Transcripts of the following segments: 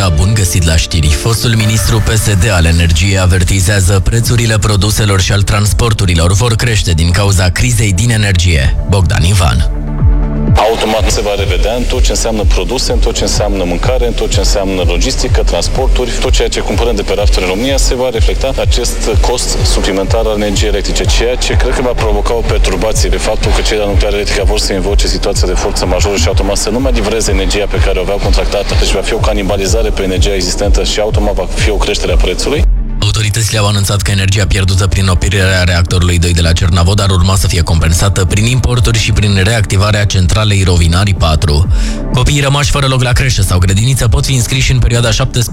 dimineața, bun găsit la știri. Fostul ministru PSD al energiei avertizează prețurile produselor și al transporturilor vor crește din cauza crizei din energie. Bogdan Ivan. Automat se va revedea în tot ce înseamnă produse, în tot ce înseamnă mâncare, în tot ce înseamnă logistică, transporturi, tot ceea ce cumpărăm de pe rafturi în România se va reflecta acest cost suplimentar al energiei electrice, ceea ce cred că va provoca o perturbație de faptul că cei de la nucleară electrică vor să invoce situația de forță majoră și automat să nu mai livreze energia pe care o aveau contractată, deci va fi o canibalizare pe energia existentă și automat va fi o creștere a prețului. Autoritățile au anunțat că energia pierdută prin oprirea reactorului 2 de la Cernavodă ar urma să fie compensată prin importuri și prin reactivarea centralei Rovinari 4. Copiii rămași fără loc la creșă sau grădiniță pot fi înscriși în perioada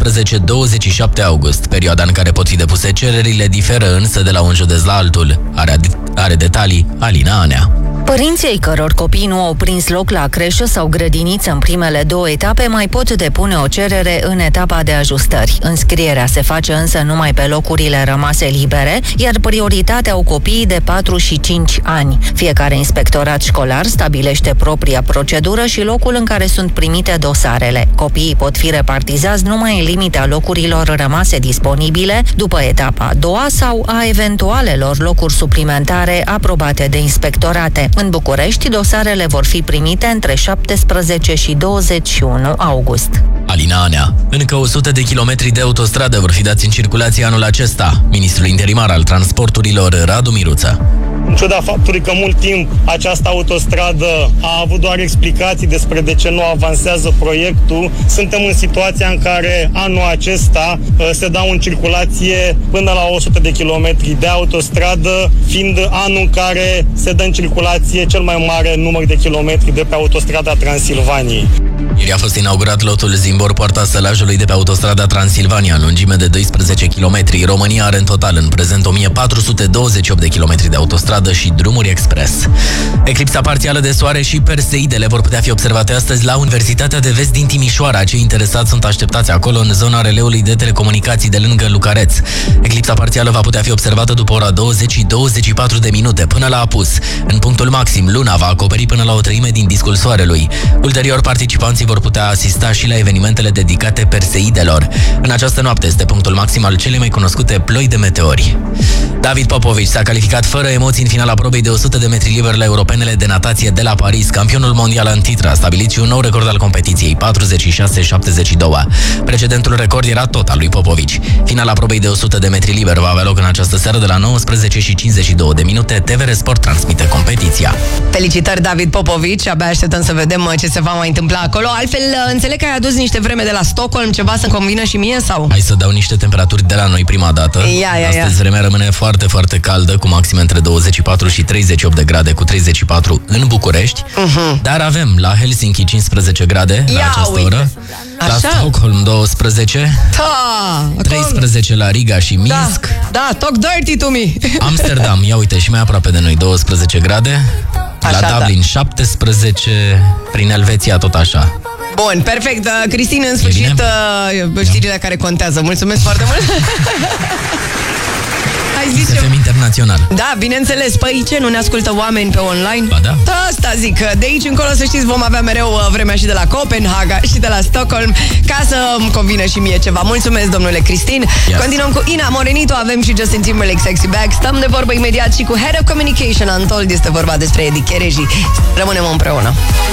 17-27 august. Perioada în care pot fi depuse cererile diferă însă de la un județ la altul. Are detalii Alina Anea. Părinții ai căror copii nu au prins loc la creșă sau grădiniță în primele 2 etape mai pot depune o cerere în etapa de ajustări. Înscrierea se face însă numai pe locurile rămase libere, iar prioritatea au copiii de 4 și 5 ani. Fiecare inspectorat școlar stabilește propria procedură și locul în care sunt primite dosarele. Copiii pot fi repartizați numai în limita locurilor rămase disponibile după etapa a doua sau a eventualelor locuri suplimentare aprobate de inspectorate. În București, dosarele vor fi primite între 17 și 21 august. Alina Anea. Încă 100 de kilometri de autostradă vor fi dați în circulație anul acesta. Ministrul interimar al transporturilor, Radu Miruță. În ciuda faptului că mult timp această autostradă a avut doar explicații despre de ce nu avansează proiectul, suntem în situația în care anul acesta se dau în circulație până la 100 de kilometri de autostradă, fiind anul în care se dă în circulație cel mai mare număr de kilometri de pe autostrada Transilvaniei. Ieri a fost inaugurat lotul Zimbor-Poarta Sălajului de pe autostrada Transilvania, în lungime de 12 km. România are în total în prezent 1428 de km de autostradă și drumuri expres. Eclipsa parțială de soare și perseidele vor putea fi observate astăzi la Universitatea de Vest din Timișoara. Cei interesați sunt așteptați acolo, în zona releului de telecomunicații de lângă Lucareț. Eclipsa parțială va putea fi observată după ora 20 și 24 de minute până la apus. În punctul maxim, luna va acoperi până la o treime din discul soarelui. Ulterior, participanții vor putea asista și la evenimentele dedicate perseidelor. În această noapte este punctul maxim al celei mai cunoscute ploi de meteori. David Popovici s-a calificat fără emoții în finala probei de 100 de metri liber la europenele de natație de la Paris. Campionul mondial în titră a stabilit și un nou record al competiției, 46-72. Precedentul record era tot al lui Popovici. Finala probei de 100 de metri liber va avea loc în această seară de la 19 și 52 de minute. TVR Sport transmite competiția. Felicitări, David Popovici. Abia așteptăm să vedem ce se va mai întâmpla acolo. Altfel, înțeleg că ai adus niște vreme de la Stockholm, ceva să-mi convină și mie, sau? Hai să dau niște temperaturi de la noi prima dată. Astăzi vremea rămâne foarte, foarte caldă, cu maxime între 24 și 38 de grade, cu 34 în București. Dar avem la Helsinki 15 grade la această oră. La Stockholm 12. 13 la Riga și Minsk. Da, talk dirty to me. Amsterdam, ia uite, și mai aproape de noi, 12 grade. La Dublin 17, prin Elveția tot așa. Bun, perfect. Cristin, în sfârșit, știrile care contează. Mulțumesc foarte mult. FM internațional. Da, bineînțeles. Păi ce, nu ne ascultă oameni pe online? Ba da. Asta zic. De aici încolo, să știți, vom avea mereu vremea și de la Copenhaga și de la Stockholm, ca să îmi convină și mie ceva. Mulțumesc, domnule Cristin. Continuăm cu Ina Morenito, avem și Justin Timberlake, Sexy Back. Stăm de vorbă imediat și cu Head of Communication Untold. Este vorba despre Eddie Chereji. Rămânem împreună.